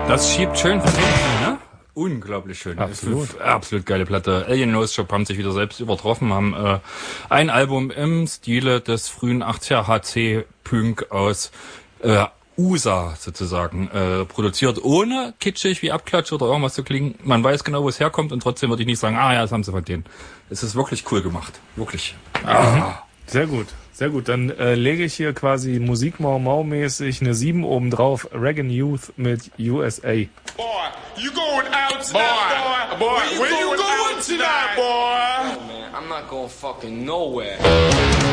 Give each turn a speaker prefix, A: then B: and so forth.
A: Das schiebt schön von hinten, ne? Unglaublich schön.
B: Absolut.
A: Absolut geile Platte. Alien Nose Job haben sich wieder selbst übertroffen, haben ein Album im Stile des frühen 80er HC-Punk aus USA sozusagen produziert, ohne kitschig wie Abklatsch oder irgendwas zu klingen. Man weiß genau, wo es herkommt und trotzdem würde ich nicht sagen, ja, das haben sie von denen. Es ist wirklich cool gemacht. Wirklich.
B: Sehr gut. Sehr gut, dann lege ich hier quasi Musik-Mau-Mau-mäßig eine 7 oben drauf. Reagan Youth mit USA.
C: Boy, you going out tonight, boy? Where you going tonight, boy?
D: Man, I'm not going fucking nowhere.